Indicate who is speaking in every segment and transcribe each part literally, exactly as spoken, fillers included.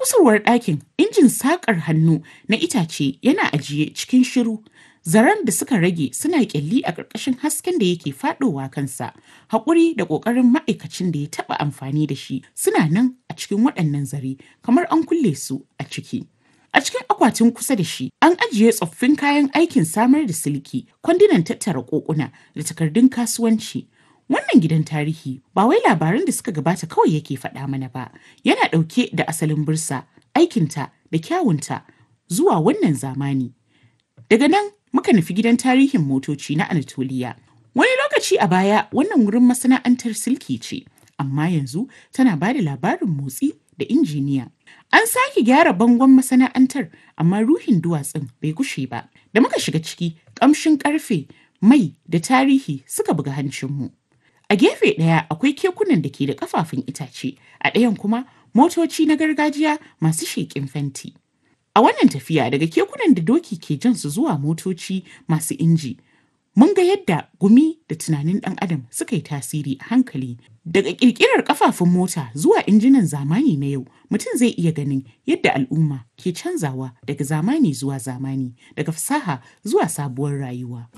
Speaker 1: kusurwar ɗakin, injin saƙar hannu na itace yana ajiye cikin shiru. Zaren da suka rage suna ƙyalli a ƙarƙashin hasken da yake faɗowa kansa. Haƙuri da ƙoƙarin ma'aikacin da ya taɓa amfani da shi suna nan a cikin waɗannan zare kamar an kulle su a ciki. A cikin akwatin kusa da shi an ajiye tsoffin kayan aikin samar da silki, kwandunan tattara ƙoƙuna da takardun kasuwanci. Wannan gidan tarihi ba wai labaran da suka gabata kawai yake faɗa mana ba, yana ɗauke da asalin Bursa, aikinta da kyawunta zuwa wannan zamani. Daga nan muka nufi gidan tarihin motoci na Anatoliya. Wani lokaci a baya wannan wurin masana'antar silki ce, amma yanzu tana ba da labarin motsi da injiniya. An sake gyara bangon masana'antar, amma ruhin duwatsun bai gushe ba. Da muka shiga ciki, ƙamshin ƙarfe, mai da tarihi suka buga hancinmu. A gefe ɗaya akwai kekunan da ke da ƙafafun itace, a ɗayan kuma motoci na gargajiya masu sheƙin fenti. A wannan tafiya daga kekunan da doki ke jan su zuwa motoci masu inji, mun ga yadda gumi da tunanin ɗan adam suka yi tasiri a hankali. Daga ƙirƙirar ƙafafun mota zuwa injinan zamani na yau, mutum zai iya ganin yadda al'umma ke canzawa daga zamani zuwa zamani, daga fasaha zuwa sabuwar rayuwa.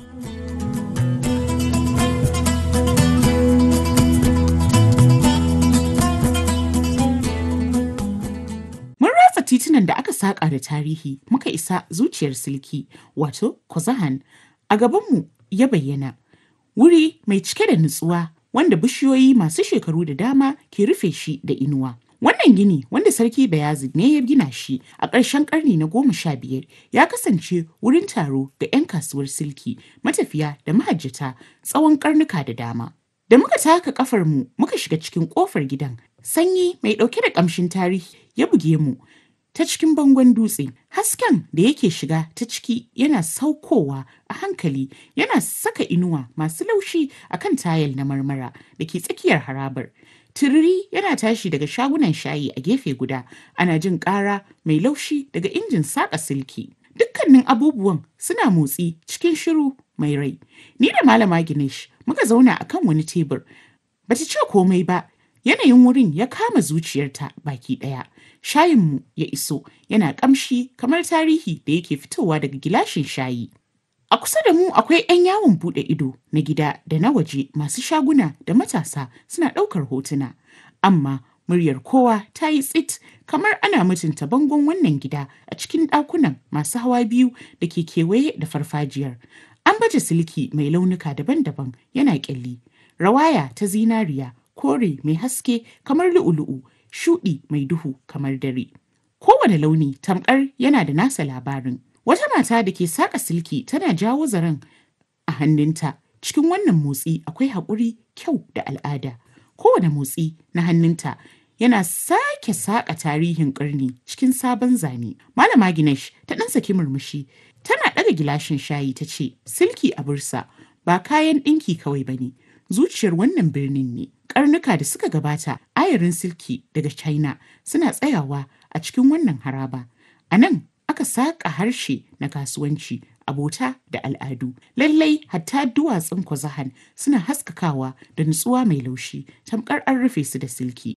Speaker 1: Titunan da aka saƙa da tarihi muka isa zuciyar silki, wato Kozahan. A gabanmu ya bayyana wuri mai cike da nutsuwa wanda bishiyoyi masu shekaru da dama ke rufe shi da inuwa. Wannan gini wanda Sarki Bayazid ne ya gina shi a ƙarshen ƙarni na goma sha biyar ya kasance wurin taro ga 'yan kasuwar silki, matafiya da mahajjata tsawon ƙarnuka da dama. Da muka taka ƙafarmu muka shiga cikin ƙofar gidan, sanyi mai ɗauke da ƙamshin tarihi ya buge mu ta cikin bangon dutse. Hasken da yake shiga ta ciki yana saukowa a hankali, yana saka inuwa masu laushi a kan tayal na marmara da ke tsakiyar harabar. Tururi yana tashi daga shagunan shayi a gefe guda, ana jin ƙara mai laushi daga injin saƙa silki. Dukkanin abubuwan suna motsi cikin shiru mai rai. Ni da Malama Ginesh muka zauna a kan wani tebur. Bata ce komai ba, yanayin wurin ya kama zuciyarta baki ɗaya. Shayinmu ya iso, yana ƙamshi kamar tarihi da yake fitowa daga gilashin shayi. A kusa da mu akwai 'yan yawon buɗe ido na gida da na waje, masu shaguna da matasa suna ɗaukar hotuna. Amma muryar kowa ta yi tsit, kamar ana mutunta bangon wannan gida a cikin ɗakunan masu hawa biyu da ke kewaye da farfajiyar. An baje silki mai launuka daban-daban yana ƙyalli. Rawaya ta zinariya, kore mai haske kamar lu'ulu'u, shuɗi mai duhu kamar dare. Kowane launi tamkar yana da nasa labarin. Wata mata da ke saƙa silki tana jawo zaren a hannunta. Cikin wannan motsi akwai haƙuri, kyau da al'ada. Kowane motsi na hannunta yana sake saƙa tarihin ƙarni cikin sabon zane. Malama Ginesh ta ɗan saki murmushi, tana ɗaga gilashin shayi ta ce, silki a Bursa ba kayan ɗinki kawai ba ne, zuciyar wannan birnin ne. Karnuka da suka gabata, ayarin silki daga China suna tsayawa a cikin wannan haraba. A nan aka saƙa harshe na kasuwanci, abota da al'adu. Lallai hatta duwatsun Kozahan suna haskakawa da nutsuwa mai laushi, tamkar an rufe su da silki.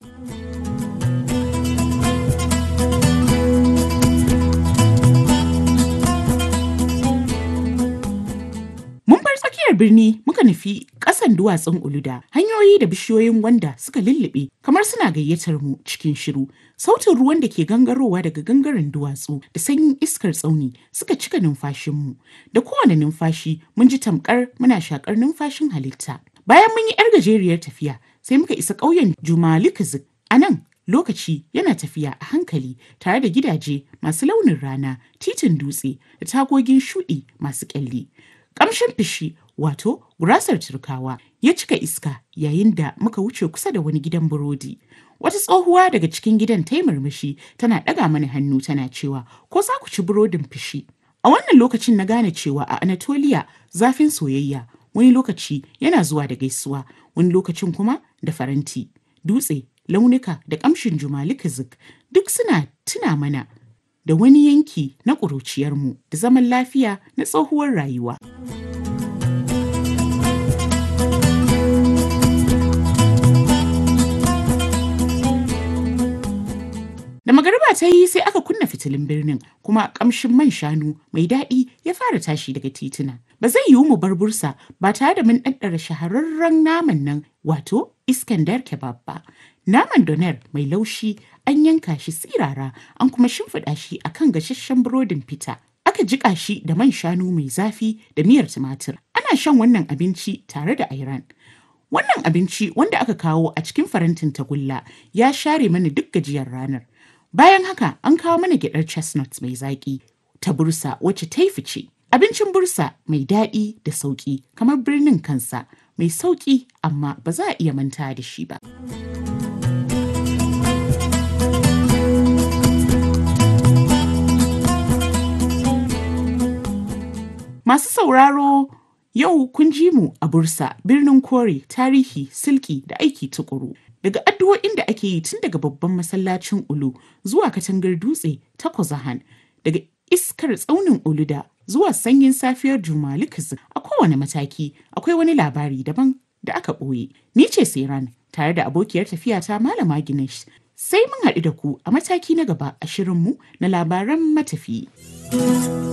Speaker 1: tsakiyar birni muka nufi ƙasan duwatsun Uluda, hanyoyi da bishiyoyin gwanda suka lullube kamar suna gayyatar mu cikin shiru. Sautin ruwan da ke gangarowa daga gangaren duwatsu da sanyin iskar tsauni suka cika numfashinmu. Da kowane numfashi mun ji tamkar muna shakar numfashin halitta. Bayan mun yi 'yar gajeriyar tafiya sai muka isa ƙauyen Jumalikazik. A nan lokaci yana tafiya a hankali tare da gidaje masu launin rana, titin dutse da tagogin shuɗi masu ƙyalli. Ƙamshin fishi wato gurasar Turkawa ya cika iska yayin da muka wuce kusa da wani gidan burodi. Wata tsohuwa daga cikin gidan ta yi murmushi tana ɗaga mana hannu tana cewa ko za ku ci burodin fishi. A wannan lokacin na gane cewa a Anatoliya zafin soyayya wani lokaci yana zuwa da gaisuwa, wani lokacin kuma da faranti. Dutse, launuka da ƙamshin Jumalikazik duk suna tuna mana da wani yanki na ƙuruciyarmu da zaman lafiya na tsohuwar rayuwa. Da magariba ta yi sai aka kunna fitilun birnin kuma ƙamshin man shanu mai daɗi ya fara tashi daga tituna. Ba zai yiwu mu bar Bursa ba tare da mun ɗanɗara shahararren naman nan wato Iskandar kebab ba. Naman doner mai laushi an yanka shi sirara an kuma shimfiɗa shi a kan gasasshen burodin fita. Aka jiƙa shi da man shanu mai zafi da miyar tumatir. Ana shan wannan abinci tare da ayran. Wannan abinci wanda aka kawo a cikin farantin tagulla ya share mana duk gajiyar ranar. Bayan haka an kawo mana gyaɗar chestnut mai zaƙi ta Bursa wacce ta yi fice. Abincin Bursa mai daɗi da sauƙi kamar birnin kansa mai sauƙi amma ba za a iya manta da shi ba. Masu sauraro yau kun ji mu a Bursa birnin kore tarihi silki da aiki tukuru. Daga addu'o'in da ake yi tun daga babban masallacin Ulu zuwa katangar dutse ta Kozahan, daga iskar tsaunin Uluda zuwa sanyin safiyar Jumali Kizir, a kowane mataki akwai wani labari daban da aka ɓoye. Ni ce Sairan tare da abokiyar tafiyata Malama Ginesh. Sai mun haɗu da ku a mataki na gaba a shirinmu na labaran matafiyi.